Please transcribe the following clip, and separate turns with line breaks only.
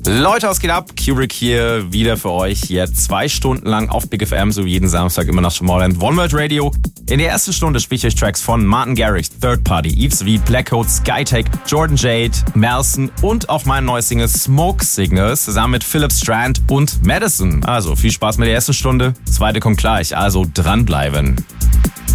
Leute, was geht ab? Kubrick hier, wieder für euch. Hier 2 Stunden lang auf Big FM, so jeden Samstag immer nach Tomorrowland One World Radio. In der ersten Stunde spiele ich euch Tracks von Martin Garrix, Third Party, Yves V, Blackcoat, Skytech, Jordan Jade, Melson und auch meine neue Single Smoke Signals zusammen mit Philip Strand und Madison. Also viel Spaß mit der ersten Stunde. Zweite kommt gleich, also dranbleiben.